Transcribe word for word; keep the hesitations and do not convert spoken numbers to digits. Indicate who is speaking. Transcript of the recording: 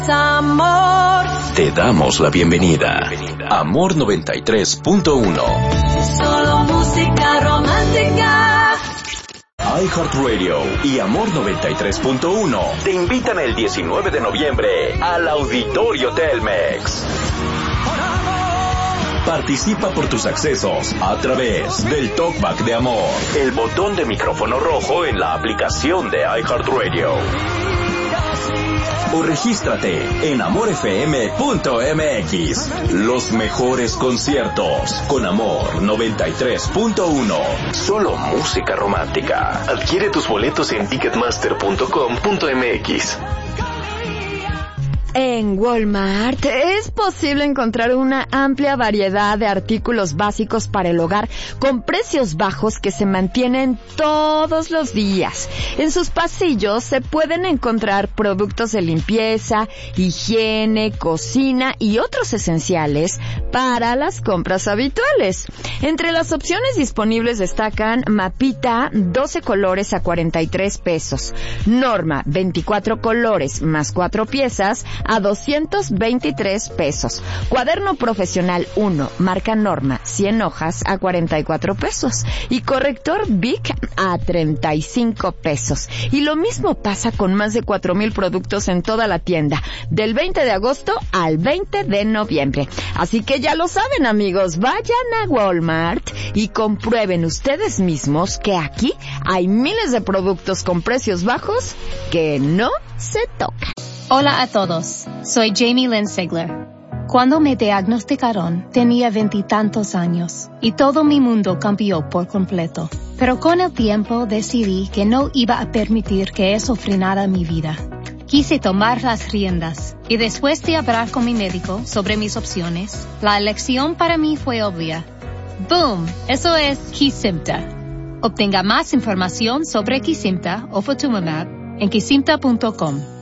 Speaker 1: Amor.
Speaker 2: Te damos la bienvenida. Amor noventa y tres punto uno.
Speaker 1: Solo música romántica.
Speaker 2: iHeartRadio y Amor noventa y tres punto uno te invitan el diecinueve de noviembre al Auditorio Telmex. Participa por tus accesos a través del Talkback de Amor, el botón de micrófono rojo en la aplicación de iHeartRadio. O regístrate en amor f m punto m x. Los mejores conciertos con Amor noventa y tres punto uno. Solo música romántica. Adquiere tus boletos en ticketmaster punto com punto m x.
Speaker 3: En Walmart es posible encontrar una amplia variedad de artículos básicos para el hogar con precios bajos que se mantienen todos los días. En sus pasillos se pueden encontrar productos de limpieza, higiene, cocina y otros esenciales para las compras habituales. Entre las opciones disponibles destacan Mapita doce colores a cuarenta y tres pesos, Norma veinticuatro colores más cuatro piezas a doscientos veintitrés pesos. Cuaderno profesional uno, marca Norma, cien hojas a cuarenta y cuatro pesos. Y corrector Bic a treinta y cinco pesos. Y lo mismo pasa con más de cuatro mil productos en toda la tienda, del veinte de agosto al veinte de noviembre. Así que ya lo saben, amigos, vayan a Walmart y comprueben ustedes mismos que aquí hay miles de productos con precios bajos que no se tocan.
Speaker 4: Hola a todos, soy Jamie Lynn Sigler. Cuando me diagnosticaron, tenía veintitantos años y todo mi mundo cambió por completo. Pero con el tiempo decidí que no iba a permitir que eso frenara mi vida. Quise tomar las riendas y después de hablar con mi médico sobre mis opciones, la elección para mí fue obvia. ¡Boom! Eso es Kesimpta. Obtenga más información sobre Kesimpta o Ofatumumab en kesimpta punto com.